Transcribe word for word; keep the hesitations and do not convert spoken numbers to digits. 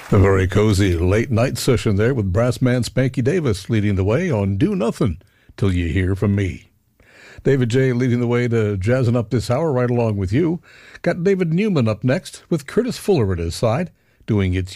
A very cozy late night session there with brass man Spanky Davis leading the way on Do Nothing Till You Hear From Me. David J. leading the way to jazzing up this hour right along with you. Got David Newman up next with Curtis Fuller at his side doing It's